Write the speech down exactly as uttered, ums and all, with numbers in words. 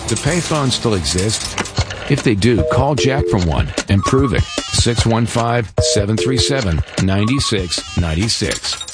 Do payphones still exist? If they do, call Jack from one and prove it. six one five, seven three seven, nine six nine six.